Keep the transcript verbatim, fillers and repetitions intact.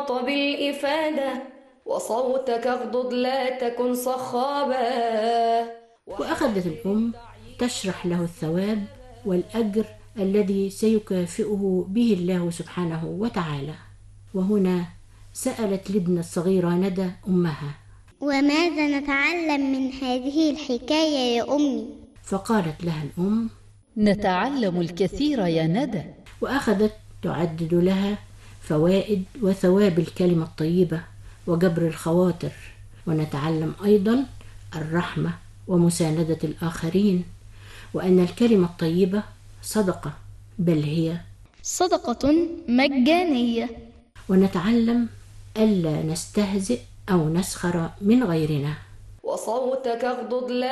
أحاط بالإفادة، وصوتك اغضض لا تكن صخابا. وأخذت الأم تشرح له الثواب والأجر الذي سيكافئه به الله سبحانه وتعالى. وهنا سألت الابنة الصغيرة ندى أمها: وماذا نتعلم من هذه الحكاية يا أمي؟ فقالت لها الأم: نتعلم الكثير يا ندى. وأخذت تعدد لها فوائد وثواب الكلمة الطيبة وجبر الخواطر. ونتعلم أيضا الرحمة ومساندة الآخرين، وأن الكلمة الطيبة صدقة، بل هي صدقة مجانية. ونتعلم ألا نستهزئ أو نسخر من غيرنا. وصوتك اغضض لا